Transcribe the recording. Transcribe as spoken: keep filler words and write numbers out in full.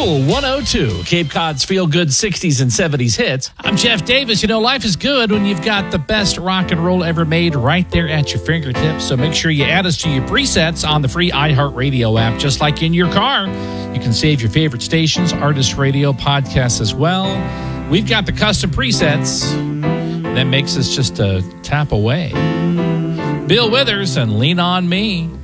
Cool one oh two, Cape Cod's feel-good sixties and seventies hits. I'm Jeff Davis. You know, life is good when you've got the best rock and roll ever made right there at your fingertips. So make sure you add us to your presets on the free iHeartRadio app, just like in your car. You can save your favorite stations, artist radio, podcasts as well. We've got the custom presets. That makes us just a tap away. Bill Withers and Lean On Me.